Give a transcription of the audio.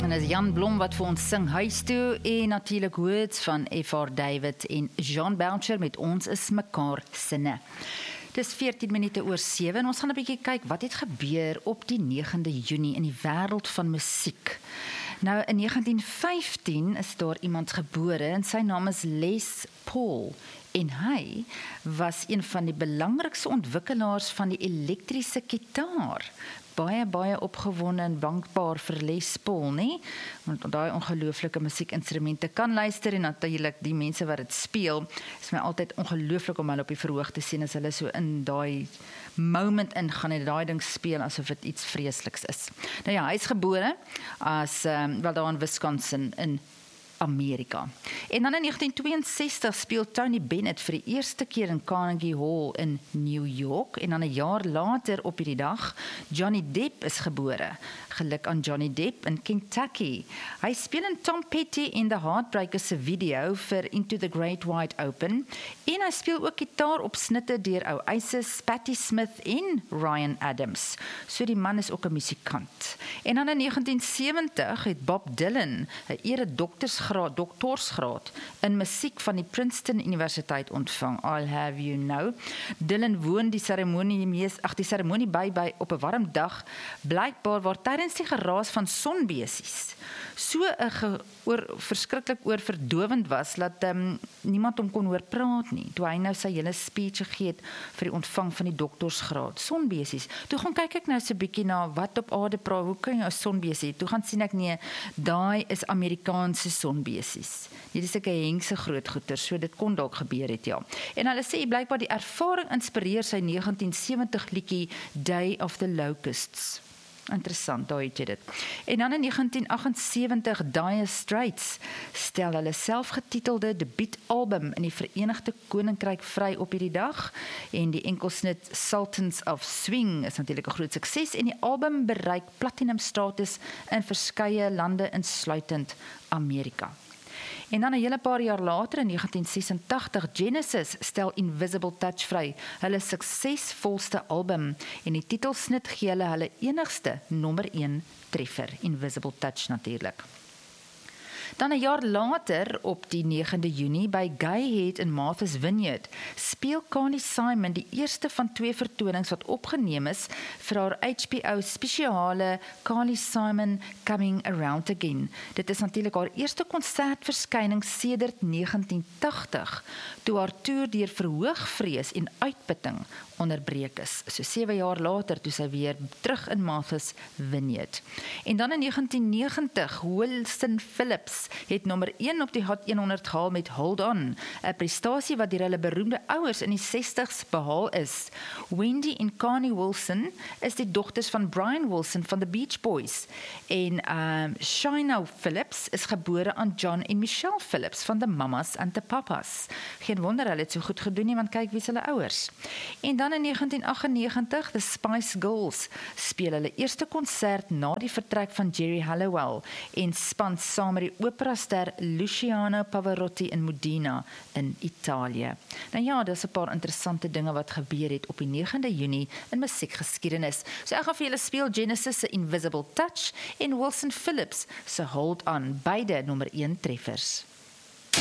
en is Jan Blom wat vir ons sing huis toe en natuurlik Words van F.R. David en Jean Belcher met Ons is mekaar sinne. Dis 14 minute oor 7 en ons gaan 'n bietjie kyk wat het gebeur op die 9de Junie in die wêreld van musiek. Nou in 1915 is daar iemand gebore en sy naam is Les Paul. En hy was een van die belangrikste ontwikkelaars van die elektriese gitaar. Baie opgewonde en dankbaar vir Les Paul, nie? Want daai ongelooflike musiekinstrumente kan luister en natuurlik die mense wat dit speel, is my altyd ongelooflik om hulle op die verhoog te sien as hulle so in daai moment ingaan en daai ding speel asof dit iets vreesliks is. Nou ja, hy is gebore as wel daar in Wisconsin in Amerika. En dan in 1962 speel Tony Bennett vir die eerste keer in Carnegie Hall in New York en dan 'n jaar later op hierdie dag Johnny Depp is gebore. Geluk aan Johnny Depp in Kentucky. Hy speel in Tom Petty en The Heartbreakers se video vir Into the Great Wide Open en hy speel ook gitaar op snitte deur ou Isis, Patti Smith en Ryan Adams. So die man is ook 'n musikant. En dan in 1970 het Bob Dylan 'n doktorsgraad in musiek van die Princeton Universiteit ontvang. I'll have you know. Dylan woon die seremonie by op 'n warm dag, blykbaar waar tydens die geraas van sonbesies so verskriklik oorverdowend was dat niemand hom kon hoor praat nie. Toe hy nou sy hele speech gegee het vir die ontvang van die doktorsgraad. Sonbesies. Toe gaan kyk ek nou so 'n bietjie na wat op aarde praat. Hoe kan jy 'n sonbesie? Toe gaan sien ek nee, daai is Amerikaanse sonbesies. Dit is 'n hengse groot goeter, so dit kon dalk gebeur het, ja. En hulle sê blykbaar die ervaring inspireer sy 1970 liedjie Day of the Locusts. Interessant, daar het jy dit. En dan in 1978, Dire Straits stel hulle selfgetitelde debuutalbum in die Verenigde Koninkryk vry op hierdie dag en die enkelsnit Sultans of Swing is natuurlik 'n groot sukses en die album bereik platinum status in verskeie lande insluitend Amerika. En dan 'n hele paar jaar later in 1986 Genesis stel Invisible Touch vry, hulle suksesvolste album en die titelsnit gee hulle enigste nommer 1 treffer, Invisible Touch natuurlik. Dan 'n jaar later op die 9de Junie by Gayhead in Martha's Vineyard speel Carly Simon die eerste van 2 vertonings wat opgeneem is vir haar HBO spesiale Carly Simon Coming Around Again. Dit is natuurlik haar eerste konsertverskyning sedert 1980 toe haar toer deur verhoogvrees en uitputting onderbreek is. So 7 jaar later toe sy weer terug in Martha's Vineyard. En dan in 1990 Wilson Phillips het nommer 1 op die Hot 100 gehaal met Hold On, 'n prestasie wat deur hulle beroemde ouers in die 60s behaal is. Wendy en Connie Wilson is die dogters van Brian Wilson van the Beach Boys en Shina Phillips is gebore aan John en Michelle Phillips van the Mamas and the Papas. Geen wonder hulle het so goed gedoen nie, want kyk wie is hulle ouers. En dan in 1998 the Spice Girls speel hulle eerste konsert na die vertrek van Jerry Halliwell en span saam met die operaster Luciano Pavarotti in Modena in Italië. Nou ja, dis 'n paar interessante dinge wat gebeur het op die 9de Junie in musiekgeskiedenis. So ek gaan vir julle speel Genesis se Invisible Touch en Wilson Phillips se Hold On, beide nommer 1 treffers.